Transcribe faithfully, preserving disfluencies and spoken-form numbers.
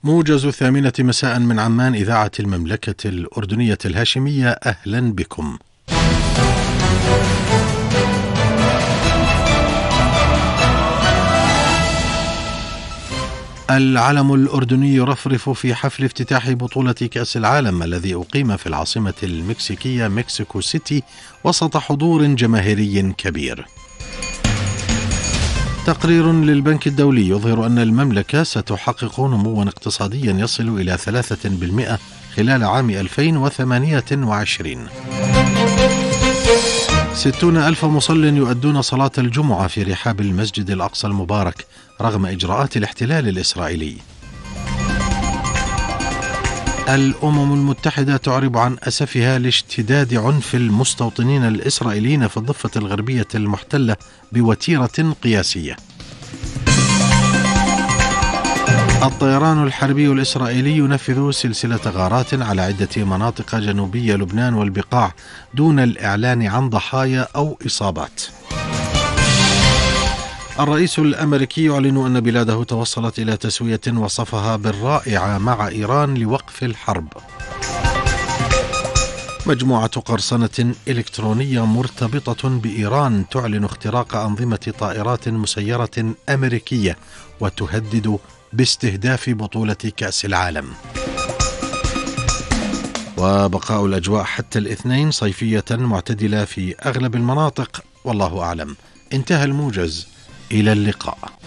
موجز الثامنة مساء من عمان، إذاعة المملكة الأردنية الهاشمية، أهلا بكم. العلم الأردني يرفرف في حفل افتتاح بطولة كأس العالم الذي أقيم في العاصمة المكسيكية مكسيكو سيتي وسط حضور جماهيري كبير. تقرير للبنك الدولي يظهر أن المملكة ستحقق نمواً اقتصادياً يصل إلى ثلاثة بالمئة خلال عام ألفين وثمانية وعشرين. ستون ألف مصل يؤدون صلاة الجمعة في رحاب المسجد الأقصى المبارك رغم إجراءات الاحتلال الإسرائيلي. الأمم المتحدة تعرب عن أسفها لاشتداد عنف المستوطنين الإسرائيليين في الضفة الغربية المحتلة بوتيرة قياسية. الطيران الحربي الإسرائيلي ينفذ سلسلة غارات على عدة مناطق جنوبية لبنان والبقاع دون الإعلان عن ضحايا أو إصابات. الرئيس الأمريكي يعلن أن بلاده توصلت إلى تسوية وصفها بالرائعة مع إيران لوقف الحرب. مجموعة قرصنة إلكترونية مرتبطة بإيران تعلن اختراق أنظمة طائرات مسيرة أمريكية وتهدد باستهداف بطولة كأس العالم. وبقاء الأجواء حتى الاثنين صيفية معتدلة في أغلب المناطق، والله أعلم. انتهى الموجز، إلى اللقاء.